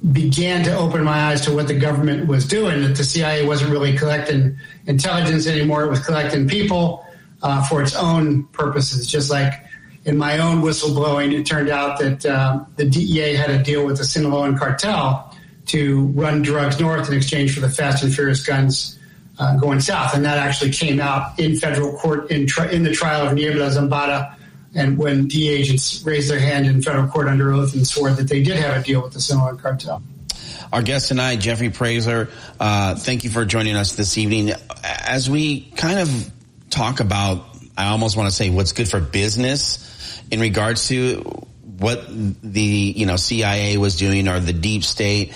began to open my eyes to what the government was doing, that the CIA wasn't really collecting intelligence anymore. It was collecting people for its own purposes. Just like in my own whistleblowing, it turned out that the DEA had a deal with the Sinaloan cartel to run drugs north in exchange for the Fast and Furious guns going south. And that actually came out in federal court in the trial of Niebla Zambada, and when DEA agents raised their hand in federal court under oath and swore that they did have a deal with the Sinaloa cartel. Our guest tonight, Jeffrey Prayzer, thank you for joining us this evening. As we kind of talk about, I almost want to say what's good for business in regards to what the CIA was doing or the deep state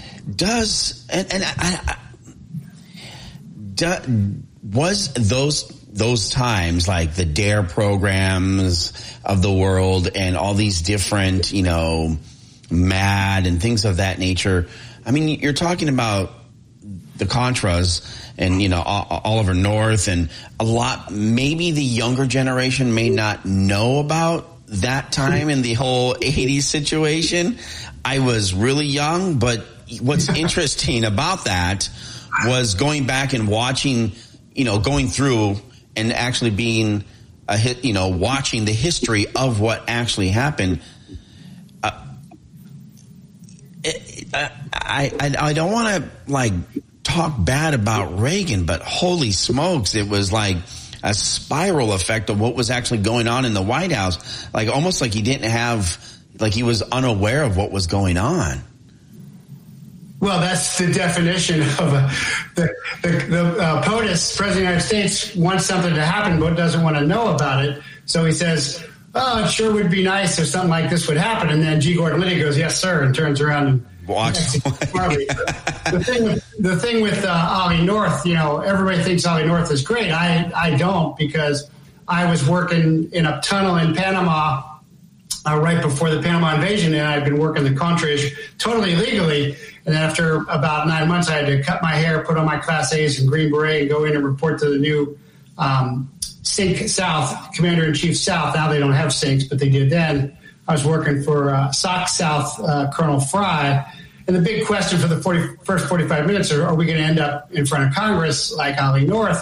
was those times like the DARE programs of the world and all these different, MAD and things of that nature. I mean, you're talking about the Contras and, Oliver North and a lot, maybe the younger generation may not know about that time in the whole 80s situation. I was really young, but what's interesting about that was going back and watching, going through and actually being a hit, watching the history of what actually happened. I don't want to talk bad about Reagan, but holy smokes, it was like a spiral effect of what was actually going on in the White House. Like almost like he didn't have, like he was unaware of what was going on. Well, that's the definition of the POTUS, President of the United States, wants something to happen but doesn't want to know about it. So he says, oh, it sure would be nice if something like this would happen. And then G. Gordon Liddy goes, yes, sir, and turns around and walks. The thing with Ollie North, everybody thinks Ollie North is great. I don't, because I was working in a tunnel in Panama right before the Panama invasion, and I'd been working the Contras totally legally. And then after about 9 months, I had to cut my hair, put on my Class A's and Green Beret, and go in and report to the new SINC South, Commander-in-Chief South. Now they don't have SINCs, but they did then. I was working for SOC South, Colonel Fry. And the big question for the first 45 minutes are we going to end up in front of Congress like Ollie North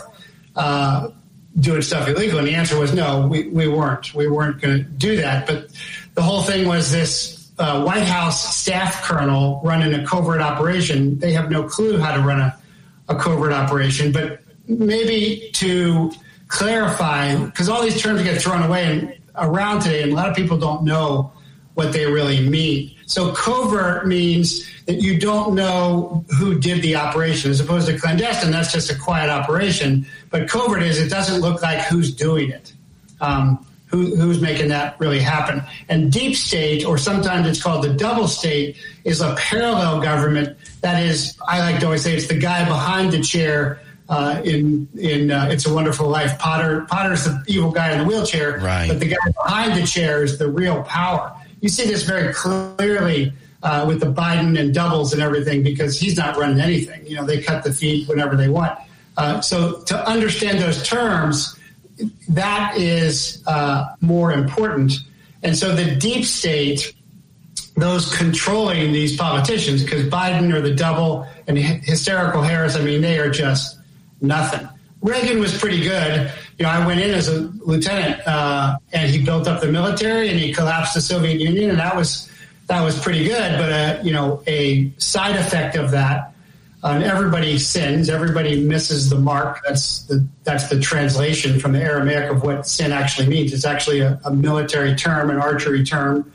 doing stuff illegal? And the answer was no, we weren't. We weren't going to do that. But the whole thing was this White House staff colonel running a covert operation. They have no clue how to run a covert operation. But maybe to clarify, because all these terms get thrown away around today, and a lot of people don't know what they really mean. So covert means that you don't know who did the operation, as opposed to clandestine. That's just a quiet operation. But covert is it doesn't look like who's doing it, who's making that really happen. And deep state, or sometimes it's called the double state, is a parallel government. That is, I like to always say, it's the guy behind the chair in It's a Wonderful Life. Potter's the evil guy in the wheelchair, right? But the guy behind the chair is the real power. You see this very clearly with the Biden and doubles and everything, because he's not running anything. They cut the feed whenever they want. So to understand those terms, that is more important. And so the deep state, those controlling these politicians, because Biden or the double and hysterical Harris, they are just nothing. Reagan was pretty good. I went in as a lieutenant, and he built up the military, and he collapsed the Soviet Union, and that was pretty good. But a side effect of that, everybody sins, everybody misses the mark. That's the translation from the Aramaic of what sin actually means. It's actually a military term, an archery term.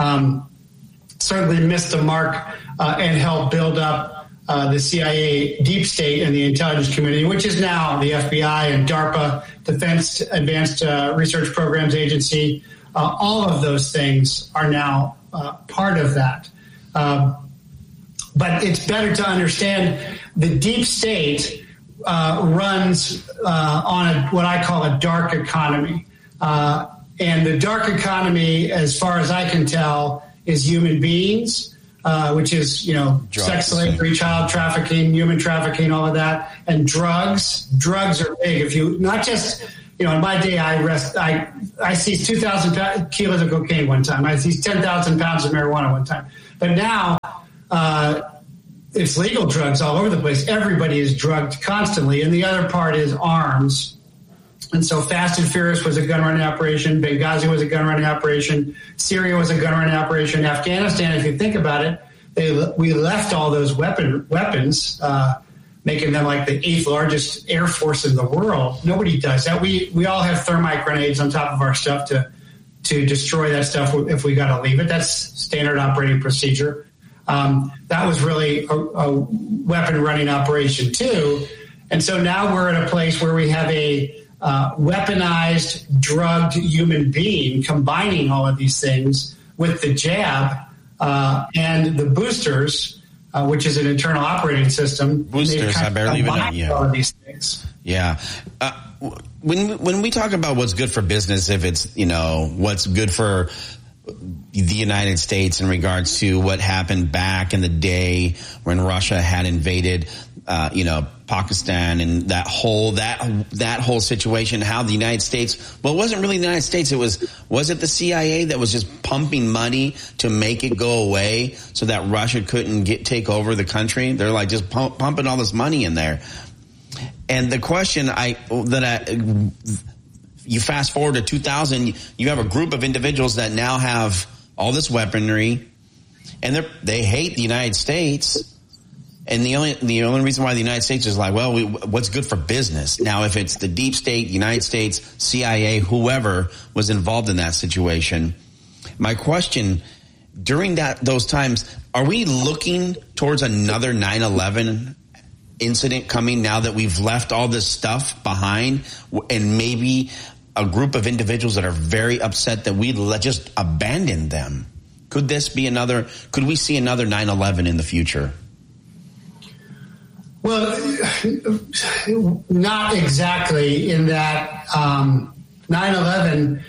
Certainly missed the mark and helped build up the CIA deep state and the intelligence community, which is now the FBI and DARPA, Defense Advanced Research Programs Agency. All of those things are now part of that. But it's better to understand the deep state runs on what I call a dark economy. And the dark economy, as far as I can tell, is human beings, which is, sex slavery, child trafficking, human trafficking, all of that, and drugs. Drugs are big. If you not just, in my day, I seized 2,000 kilos of cocaine one time. I seized 10,000 pounds of marijuana one time. But now it's legal drugs all over the place. Everybody is drugged constantly. And the other part is arms. And so Fast and Furious was a gun running operation. Benghazi was a gun running operation. Syria was a gun running operation. Afghanistan, if you think about it, we left all those weapons, making them like the 8th largest air force in the world. Nobody does that. We all have thermite grenades on top of our stuff to destroy that stuff if we got to leave it. That's standard operating procedure. That was really a weapon running operation too. And so now we're at a place where we have a weaponized, drugged human being combining all of these things with the jab and the boosters, which is an internal operating system. Boosters, I barely even know. Yeah. All of these things. Yeah. When we talk about what's good for business, if it's, what's good for the United States in regards to what happened back in the day when Russia had invaded, Pakistan and that whole situation, how the United States, well, it wasn't really the United States. Was it the CIA that was just pumping money to make it go away so that Russia couldn't take over the country? They're like just pumping all this money in there. And the question you fast forward to 2000, you have a group of individuals that now have all this weaponry, and they hate the United States. And the only reason why the United States is like, well, what's good for business? Now, if it's the deep state, United States, CIA, whoever was involved in that situation, my question, during those times, are we looking towards another 9/11 incident coming now that we've left all this stuff behind, and maybe a group of individuals that are very upset that we just abandoned them? Could we see another 9/11 in the future? Well, not exactly, in that 9/11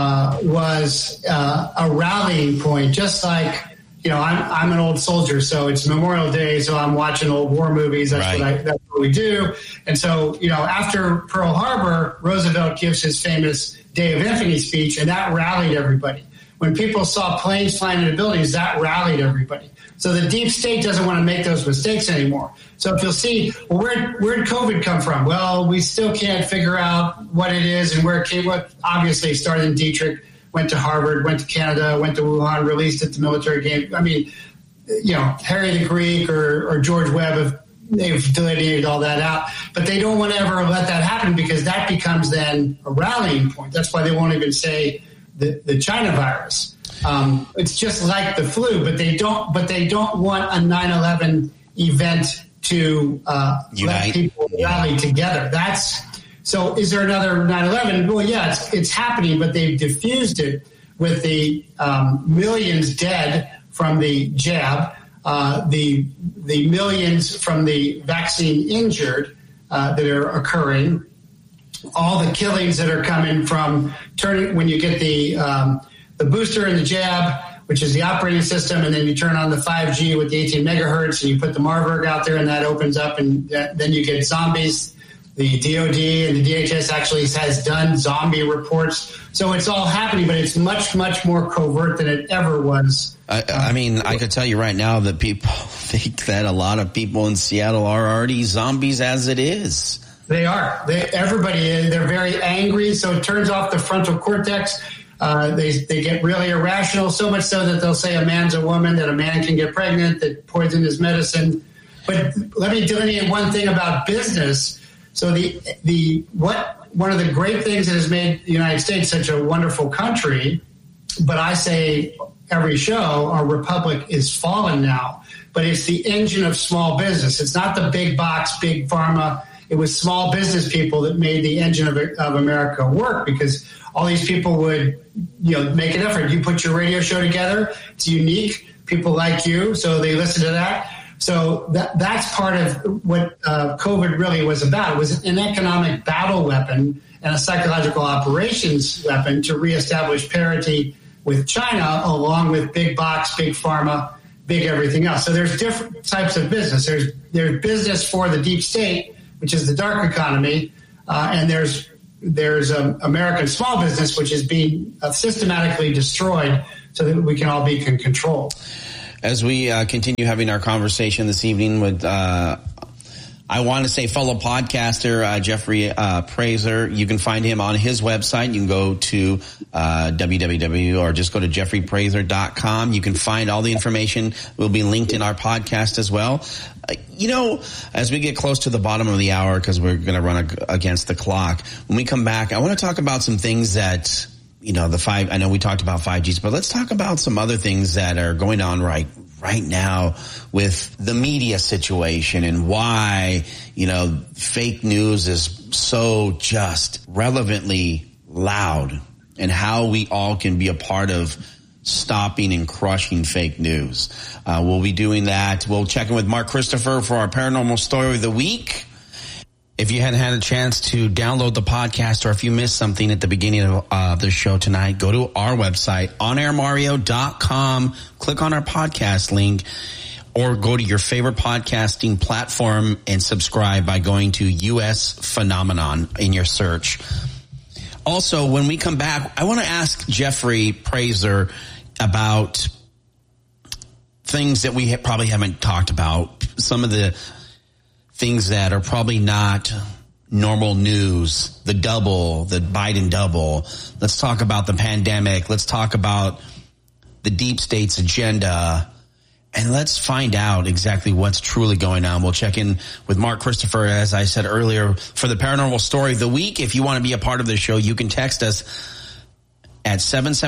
was a rallying point, just like, I'm an old soldier, so it's Memorial Day, so I'm watching old war movies. That's what we do. And so, after Pearl Harbor, Roosevelt gives his famous Day of Infamy speech, and that rallied everybody. When people saw planes flying into buildings, that rallied everybody. So the deep state doesn't want to make those mistakes anymore. So if you'll see, well, where did COVID come from? Well, we still can't figure out what it is and where it came. Obviously, it started in Detroit, went to Harvard, went to Canada, went to Wuhan, released at the military game. I mean, Harry the Greek or George Webb, they've delineated all that out. But they don't want to ever let that happen, because that becomes then a rallying point. That's why they won't even say the China virus. It's just like the flu, but they don't want a 9/11 event to let people rally together. So is there another 9/11? Well, yeah, it's happening, but they've diffused it with the millions dead from the jab, the millions from the vaccine injured that are occurring, all the killings that are coming from when you get the booster and the jab, which is the operating system, and then you turn on the 5G with the 18 megahertz, and you put the Marburg out there, and that opens up, and then you get zombies. The DOD and the DHS actually has done zombie reports. So it's all happening, but it's much, much more covert than it ever was. I could tell you right now that people think that a lot of people in Seattle are already zombies as it is. They are. Everybody is. They're very angry, so it turns off the frontal cortex. They get really irrational, so much so that they'll say a man's a woman, that a man can get pregnant, that poison is medicine. But let me delineate one thing about business. So one of the great things that has made the United States such a wonderful country, but I say every show, our republic is fallen now, but it's the engine of small business. It's not the big box, big pharma. It was small business people that made the engine of America work, because all these people would, make an effort. You put your radio show together. It's unique. People like you, so they listen to that. So that's part of what COVID really was about. It was an economic battle weapon and a psychological operations weapon to reestablish parity with China, along with big box, big pharma, big everything else. So there's different types of business. There's business for the deep state, which is the dark economy, and there's American small business, which is being systematically destroyed so that we can all be in control. as we continue having our conversation this evening with, I want to say fellow podcaster, Jeffrey Praser. You can find him on his website. You can go to www or just go to jeffreypraser.com. You can find all the information. Will be linked in our podcast as well. As we get close to the bottom of the hour, because we're going to run against the clock, when we come back, I want to talk about some things that, I know we talked about 5Gs, but let's talk about some other things that are going on right now with the media situation and why, fake news is so just relevantly loud, and how we all can be a part of stopping and crushing fake news. We'll be doing that. We'll check in with Mark Christopher for our paranormal story of the week. If you hadn't had a chance to download the podcast, or if you missed something at the beginning of the show tonight, go to our website, onairmario.com, click on our podcast link, or go to your favorite podcasting platform and subscribe by going to US Phenomenon in your search. Also, when we come back, I want to ask Jeffrey Praser about things that we probably haven't talked about, some of the things that are probably not normal news, the Biden double. Let's talk about the pandemic. Let's talk about the deep state's agenda, and let's find out exactly what's truly going on. We'll check in with Mark Christopher, as I said earlier, for the paranormal story of the week. If you want to be a part of the show, you can text us at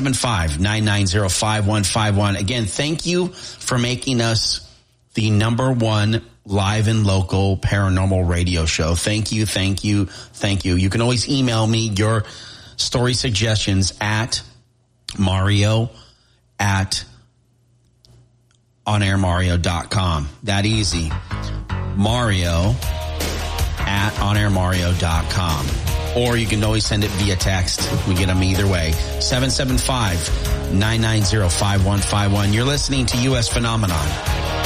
775-990-5151. Again, thank you for making us the number one live and local paranormal radio show. Thank you, thank you, thank you. You can always email me your story suggestions at mario@onairmario.com. That easy. mario@onairmario.com. Or you can always send it via text. We get them either way. 775-990-5151. You're listening to US Phenomenon.